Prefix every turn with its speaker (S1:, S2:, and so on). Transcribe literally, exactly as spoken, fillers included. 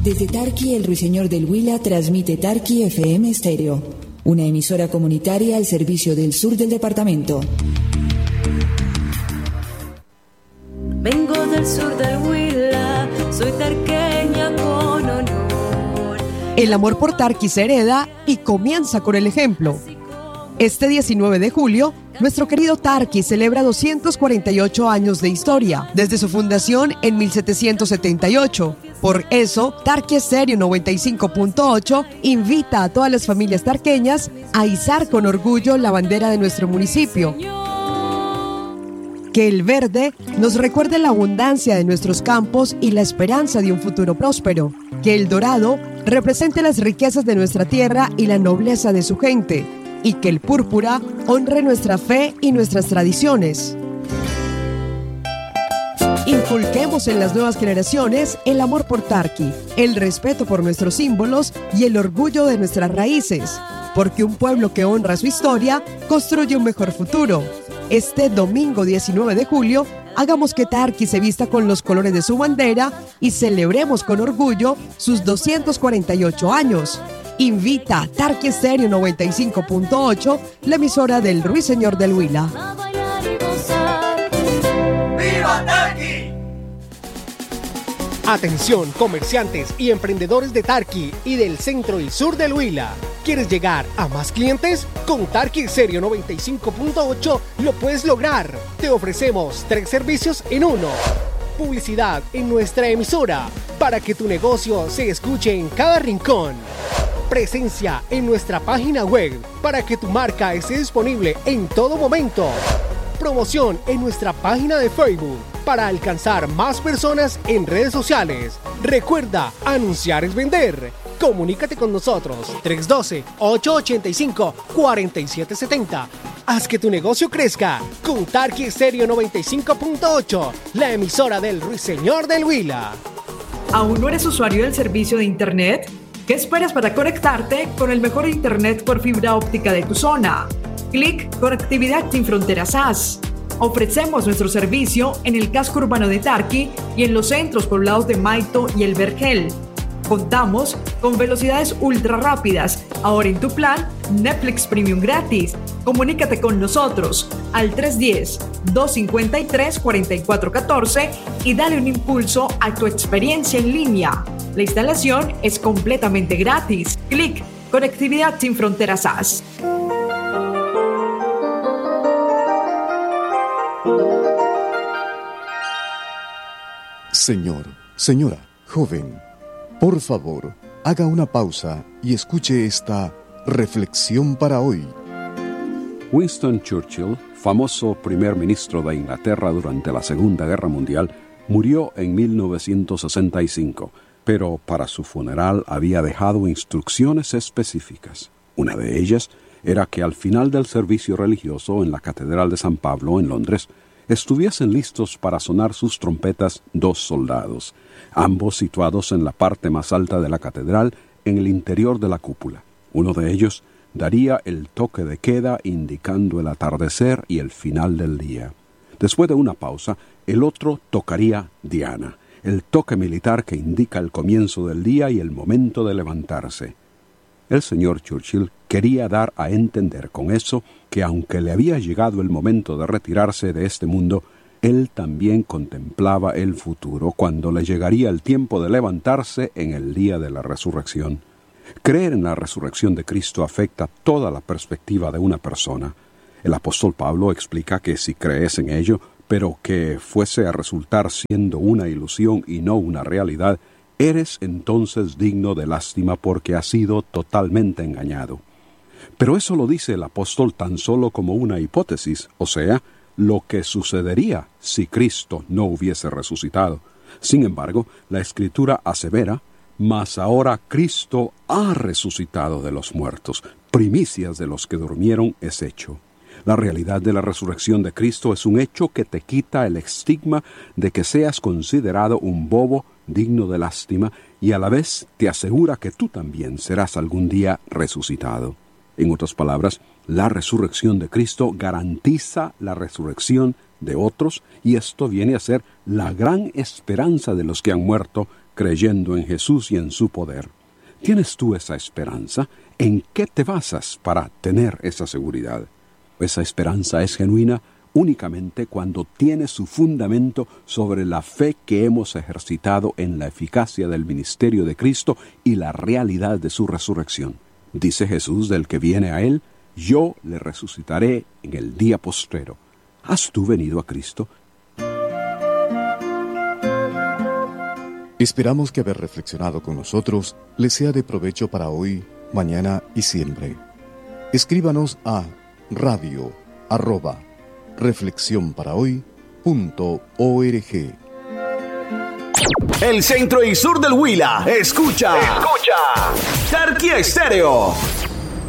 S1: Desde Tarqui, el Ruiseñor del Huila transmite Tarqui F M Stereo, una emisora comunitaria al servicio del sur del departamento.
S2: Vengo del sur del Huila, soy tarqueña con honor.
S3: El amor por Tarqui se hereda y comienza con el ejemplo. Este diecinueve de julio, nuestro querido Tarqui celebra doscientos cuarenta y ocho años de historia, desde su fundación en mil setecientos setenta y ocho. Por eso, Tarqui Stereo noventa y cinco punto ocho invita a todas las familias tarqueñas a izar con orgullo la bandera de nuestro municipio. Que el verde nos recuerde la abundancia de nuestros campos y la esperanza de un futuro próspero. Que el dorado represente las riquezas de nuestra tierra y la nobleza de su gente. Y que el púrpura honre nuestra fe y nuestras tradiciones. Inculquemos en las nuevas generaciones el amor por Tarqui, el respeto por nuestros símbolos y el orgullo de nuestras raíces, porque un pueblo que honra su historia construye un mejor futuro. Este domingo diecinueve de julio, hagamos que Tarqui se vista con los colores de su bandera y celebremos con orgullo sus doscientos cuarenta y ocho años. Invita Tarqui Stereo noventa y cinco punto ocho, la emisora del Ruiseñor del Huila.
S4: ¡Viva Tarqui!
S5: Atención, comerciantes y emprendedores de Tarqui y del centro y sur del Huila. ¿Quieres llegar a más clientes? Con Tarqui Stereo noventa y cinco punto ocho lo puedes lograr. Te ofrecemos tres servicios en uno. Publicidad en nuestra emisora para que tu negocio se escuche en cada rincón. Presencia en nuestra página web para que tu marca esté disponible en todo momento. Promoción en nuestra página de Facebook para alcanzar más personas en redes sociales. Recuerda, anunciar es vender. Comunícate con nosotros tres uno dos, ocho ocho cinco, cuatro siete siete cero. Haz que tu negocio crezca con Tarqui Stereo noventa y cinco punto ocho, la emisora del Ruiseñor del Huila.
S6: ¿Aún no eres usuario del servicio de Internet? ¿Qué esperas para conectarte con el mejor Internet por fibra óptica de tu zona? Clic Conectividad Sin Fronteras A S. Ofrecemos nuestro servicio en el casco urbano de Tarqui y en los centros poblados de Maito y El Vergel. Contamos con velocidades ultra rápidas. Ahora en tu plan, Netflix Premium gratis. Comunícate con nosotros al tres uno cero, dos cinco tres, cuatro cuatro uno cuatro y dale un impulso a tu experiencia en línea. La instalación es completamente gratis. Clic Conectividad Sin Fronteras A S.
S7: Señor, señora, joven, por favor, haga una pausa y escuche esta reflexión para hoy.
S8: Winston Churchill, famoso primer ministro de Inglaterra durante la Segunda Guerra Mundial, murió en mil novecientos sesenta y cinco, pero para su funeral había dejado instrucciones específicas. Una de ellas era que al final del servicio religioso en la Catedral de San Pablo, en Londres, estuviesen listos para sonar sus trompetas dos soldados, ambos situados en la parte más alta de la catedral, en el interior de la cúpula. Uno de ellos daría el toque de queda indicando el atardecer y el final del día. Después de una pausa, el otro tocaría Diana, el toque militar que indica el comienzo del día y el momento de levantarse. El señor Churchill quería dar a entender con eso que aunque le había llegado el momento de retirarse de este mundo, él también contemplaba el futuro, cuando le llegaría el tiempo de levantarse en el día de la resurrección. Creer en la resurrección de Cristo afecta toda la perspectiva de una persona. El apóstol Pablo explica que si crees en ello, pero que fuese a resultar siendo una ilusión y no una realidad, eres entonces digno de lástima porque has sido totalmente engañado. Pero eso lo dice el apóstol tan solo como una hipótesis, o sea, lo que sucedería si Cristo no hubiese resucitado. Sin embargo, la Escritura asevera: mas ahora Cristo ha resucitado de los muertos, primicias de los que durmieron es hecho. La realidad de la resurrección de Cristo es un hecho que te quita el estigma de que seas considerado un bobo digno de lástima y a la vez te asegura que tú también serás algún día resucitado. En otras palabras, la resurrección de Cristo garantiza la resurrección de otros y esto viene a ser la gran esperanza de los que han muerto creyendo en Jesús y en su poder. ¿Tienes tú esa esperanza? ¿En qué te basas para tener esa seguridad? Esa esperanza es genuina únicamente cuando tiene su fundamento sobre la fe que hemos ejercitado en la eficacia del ministerio de Cristo y la realidad de su resurrección. Dice Jesús del que viene a Él: yo le resucitaré en el día postrero. ¿Has tú venido a Cristo?
S7: Esperamos que haber reflexionado con nosotros les sea de provecho para hoy, mañana y siempre. Escríbanos a radio arroba reflexión para hoy punto org.
S9: El centro y sur del Huila escucha, escucha Tarqui Estéreo.